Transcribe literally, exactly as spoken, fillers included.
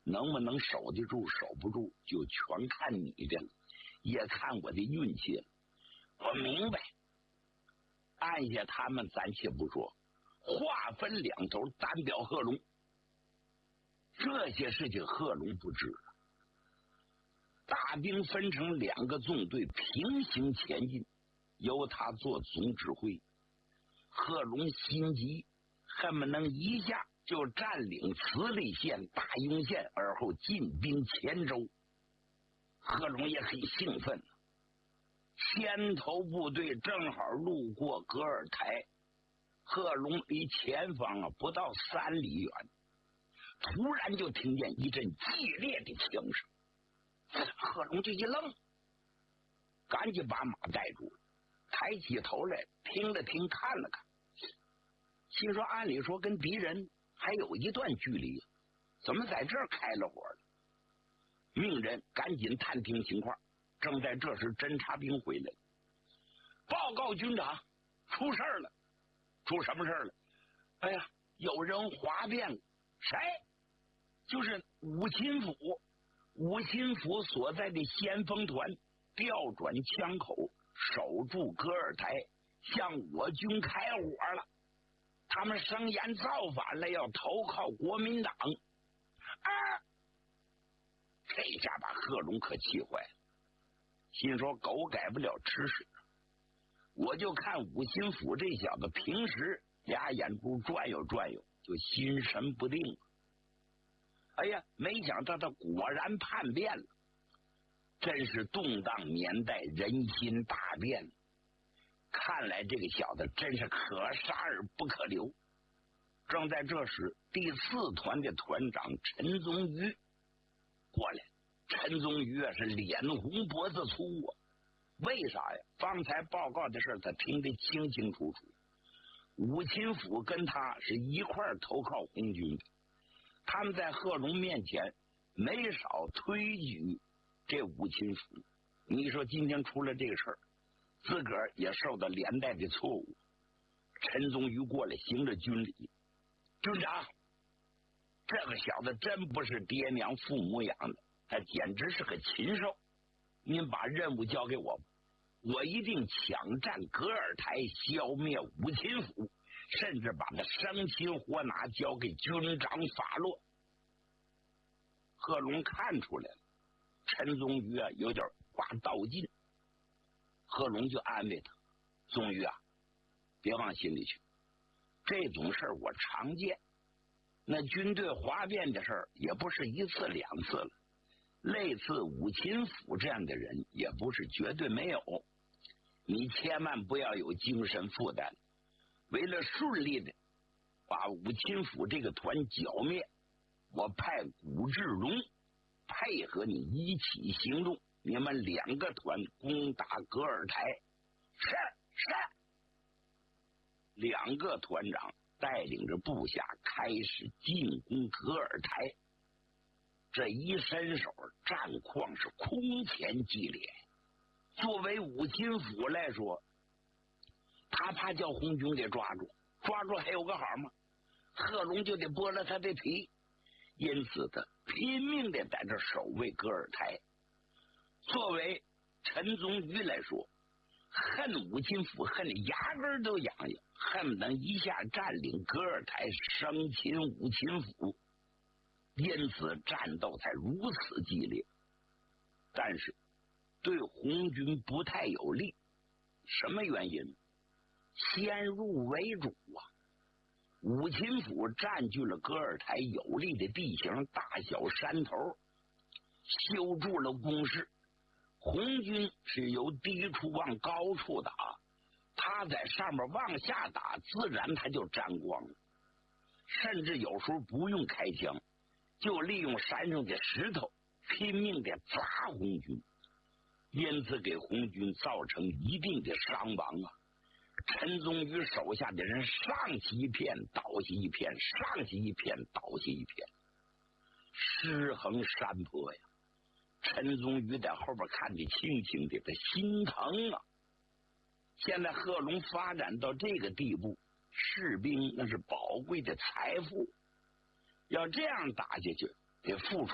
能不能守得住守不住就全看你的了，也看我的运气了。我明白，按下他们咱且不说，话分两头，单表贺龙，这些事情贺龙不知了。大兵分成两个纵队平行前进，由他做总指挥。贺龙心急，恨不能一下就占领慈利县、大庸县，而后进兵黔州。贺龙也很兴奋，先头部队正好路过格尔台，贺龙离前方啊不到三里远，突然就听见一阵激烈的枪声。贺龙这一愣，赶紧把马带住，抬起头来听了听，看了看，心说按理说跟敌人还有一段距离，怎么在这儿开了火了？命人赶紧探听情况。正在这时，侦察兵回来，报告军长，出事了。出什么事了？哎呀，有人哗变了。谁？就是武钦府。武钦府所在的先锋团调转枪口，守住格尔台，向我军开火了。他们声言造反了，要投靠国民党。啊！这下把贺龙可气坏了，心说狗改不了吃屎。我就看武钦府这小子平时俩眼珠转悠转悠，就心神不定了。哎呀，没想到他果然叛变了，真是动荡年代，人心大变。看来这个小子真是可杀而不可留。正在这时，第四团的团长陈宗瑜过来。陈宗瑜啊是脸红脖子粗啊，为啥呀？方才报告的事他听得清清楚楚。武钦府跟他是一块投靠红军的，他们在贺龙面前没少推举这武钦府。你说今天出了这个事儿，自个儿也受到连带的错误。陈宗瑜过来行了军礼，军长，这个小子真不是爹娘父母养的，他简直是个禽兽。您把任务交给我吧，我一定抢占格尔台，消灭武钦府，甚至把他生擒活拿交给军长法洛。贺龙看出来了，陈宗瑜啊有点话道尽。贺龙就安慰他，宗瑜啊，别往心里去，这种事儿我常见，那军队哗变的事儿也不是一次两次了，类似武钦府这样的人也不是绝对没有，你千万不要有精神负担。为了顺利的把武钦府这个团剿灭，我派古志荣配合你一起行动，你们两个团攻打格尔台。是是。两个团长带领着部下开始进攻格尔台。这一伸手，战况是空前激烈。作为武钦府来说，他怕叫红军给抓住，抓住还有个好吗？贺龙就得剥了他的皮，因此他拼命的在这守卫格尔台。作为陈宗瑜来说，恨武钦府恨的牙根都痒痒，恨不能一下占领格尔台，生擒武钦府，因此战斗才如此激烈。但是对红军不太有利，什么原因？先入为主啊！武钦府占据了格尔台有利的地形，大小山头，修筑了工事。红军是由低处往高处打，他在上面往下打，自然他就沾光了。甚至有时候不用开枪，就利用山上的石头拼命的砸红军，因此给红军造成一定的伤亡啊。陈宗瑜手下的人上起一片，倒下一片，上起一片，倒下一片，尸横山坡呀。陈宗瑜在后边看得清清的，他心疼啊。现在贺龙发展到这个地步，士兵那是宝贵的财富，要这样打下去得付出